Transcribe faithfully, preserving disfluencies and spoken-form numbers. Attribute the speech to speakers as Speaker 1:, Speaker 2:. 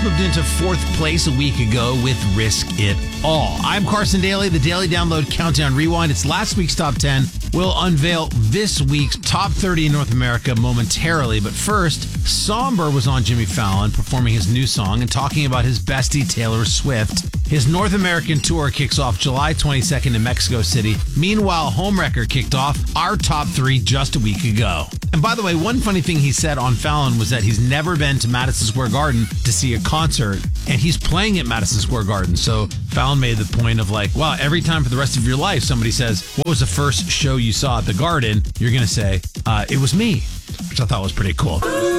Speaker 1: moved into fourth place a week ago with Risk It All. I'm Carson Daly, the Daily Download Countdown Rewind. It's last week's top ten. We'll unveil this week's top thirty in North America momentarily. But first, Somber was on Jimmy Fallon performing his new song and talking about his bestie Taylor Swift. His North American tour kicks off July twenty-second in Mexico City. Meanwhile, Homewrecker kicked off our top three just a week ago. And by the way, one funny thing he said on Fallon was that he's never been to Madison Square Garden to see a concert, and he's playing at Madison Square Garden. So Fallon made the point of like, wow, every time for the rest of your life somebody says, what was the first show you saw at the Garden? You're going to say, uh, it was me, which I thought was pretty cool.